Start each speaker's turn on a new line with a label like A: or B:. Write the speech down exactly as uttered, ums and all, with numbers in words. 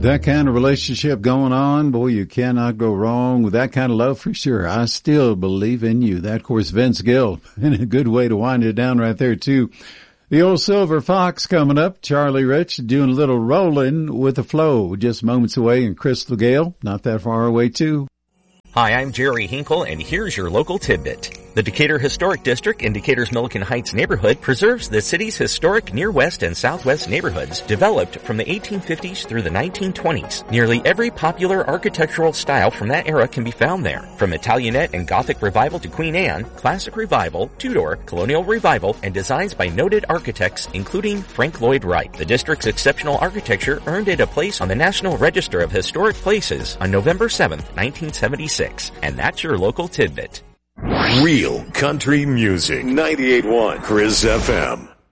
A: That kind of relationship going on, boy, you cannot go wrong with that kind of love for sure. I still believe in you. That, of course, Vince Gill, and a good way to wind it down right there, too. The old Silver Fox coming up. Charlie Rich doing a little rolling with the flow. Just moments away in Crystal Gale, not that far away, too.
B: Hi, I'm Jerry Hinkle, and here's your local tidbit. The Decatur Historic District in Decatur's Milliken Heights neighborhood preserves the city's historic near west and southwest neighborhoods developed from the eighteen fifties through the nineteen twenties. Nearly every popular architectural style from that era can be found there. From Italianate and Gothic Revival to Queen Anne, Classic Revival, Tudor, Colonial Revival, and designs by noted architects including Frank Lloyd Wright. The district's exceptional architecture earned it a place on the National Register of Historic Places on November seventh, nineteen seventy-six. And that's your local tidbit.
C: Real country music. ninety-eight point one Chris F M.